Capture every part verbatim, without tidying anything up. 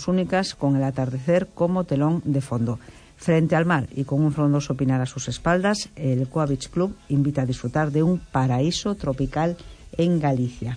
fotos únicas con el atardecer como telón de fondo. Frente al mar y con un frondoso pinar a sus espaldas, el Coa Beach Club invita a disfrutar de un paraíso tropical en Galicia.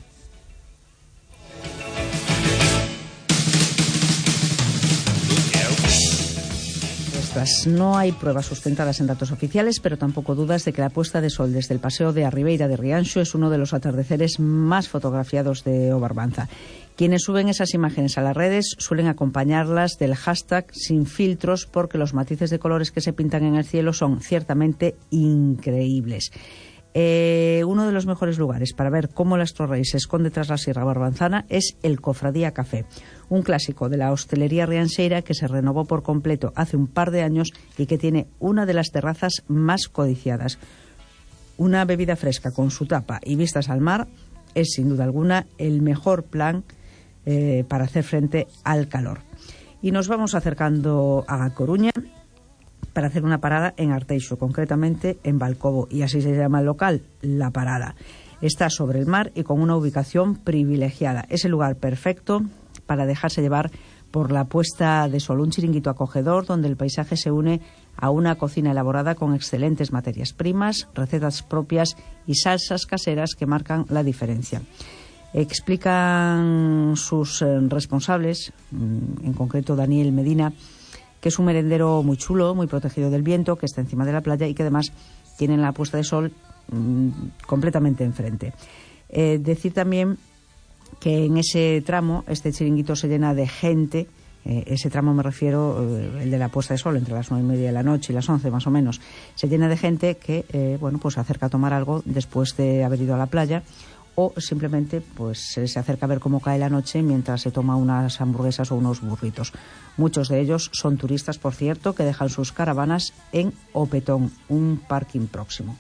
No hay pruebas sustentadas en datos oficiales, pero tampoco dudas de que la puesta de sol desde el paseo de Arribeira de Rianxo es uno de los atardeceres más fotografiados de O Barbanza. Quienes suben esas imágenes a las redes suelen acompañarlas del hashtag sin filtros, porque los matices de colores que se pintan en el cielo son ciertamente increíbles. Eh, uno de los mejores lugares para ver cómo el Astro Rey se esconde tras la Sierra Barbanzana es el Cofradía Café, un clásico de la hostelería rianseira que se renovó por completo hace un par de años y que tiene una de las terrazas más codiciadas. Una bebida fresca con su tapa y vistas al mar es sin duda alguna el mejor plan eh, para hacer frente al calor. Y nos vamos acercando a Coruña para hacer una parada en Arteixo, concretamente en Balcobo, y así se llama el local, La Parada. Está sobre el mar y con una ubicación privilegiada. Es el lugar perfecto para dejarse llevar por la puesta de sol, un chiringuito acogedor donde el paisaje se une a una cocina elaborada con excelentes materias primas, recetas propias y salsas caseras que marcan la diferencia. Explican sus eh, responsables, en concreto Daniel Medina, que es un merendero muy chulo, muy protegido del viento, que está encima de la playa y que además tienen la puesta de sol mmm, completamente enfrente. Eh, decir también que en ese tramo, este chiringuito se llena de gente. Eh, ese tramo me refiero, eh, el de la puesta de sol, entre las nueve y media de la noche y las once más o menos, se llena de gente que, eh, bueno, pues se acerca a tomar algo después de haber ido a la playa, o simplemente pues se acerca a ver cómo cae la noche mientras se toma unas hamburguesas o unos burritos. Muchos de ellos son turistas, por cierto, que dejan sus caravanas en Opetón, un parking próximo.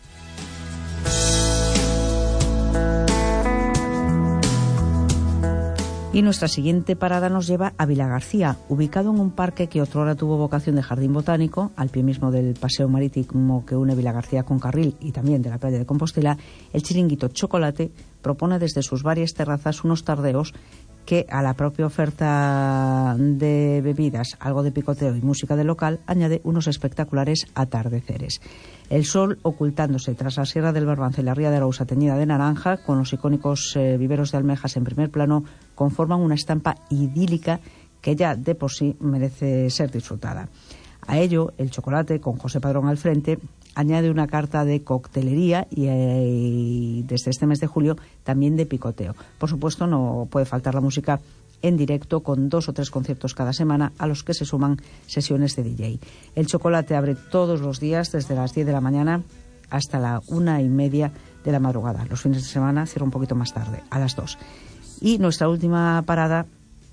Y nuestra siguiente parada nos lleva a Vilagarcía, ubicado en un parque que otrora tuvo vocación de jardín botánico, al pie mismo del paseo marítimo que une Vilagarcía con Carril y también de la playa de Compostela. El chiringuito Chocolate propone desde sus varias terrazas unos tardeos que a la propia oferta de bebidas, algo de picoteo y música del local, añade unos espectaculares atardeceres. El sol ocultándose tras la Sierra del Barbanza y la Ría de Arousa teñida de naranja, con los icónicos eh, viveros de almejas en primer plano, conforman una estampa idílica que ya de por sí merece ser disfrutada. A ello, el chocolate, con José Padrón al frente, añade una carta de coctelería y, eh, y desde este mes de julio también de picoteo. Por supuesto, no puede faltar la música en directo, con dos o tres conciertos cada semana, a los que se suman sesiones de D J. El chocolate abre todos los días desde las diez de la mañana hasta la una y media de la madrugada. Los fines de semana cierra un poquito más tarde, a las dos. Y nuestra última parada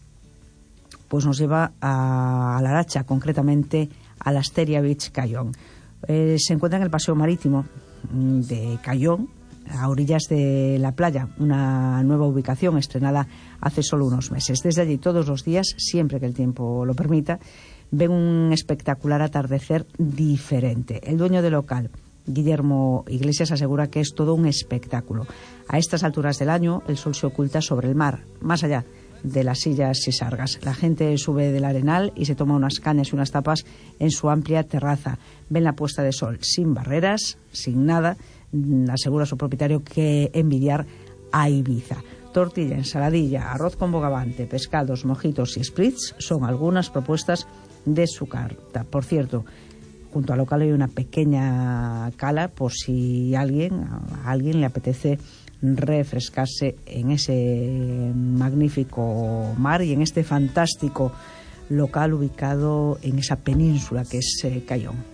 pues nos lleva a, a La Aracha, concretamente a la Asteria Beach Cayón. Eh, se encuentra en el paseo marítimo de Cayón, a orillas de la playa, una nueva ubicación estrenada hace solo unos meses. Desde allí todos los días, siempre que el tiempo lo permita, ven un espectacular atardecer diferente. El dueño del local, Guillermo Iglesias, asegura que es todo un espectáculo. A estas alturas del año el sol se oculta sobre el mar, más allá de las sillas y sargas. La gente sube del arenal y se toma unas cañas y unas tapas en su amplia terraza. Ven la puesta de sol sin barreras, sin nada. Asegura su propietario que envidiar a Ibiza. Tortilla, ensaladilla, arroz con bogavante, pescados, mojitos y spritz son algunas propuestas de su carta. Por cierto, junto al local hay una pequeña cala por si alguien, a alguien le apetece refrescarse en ese magnífico mar y en este fantástico local ubicado en esa península que es eh, Cayón.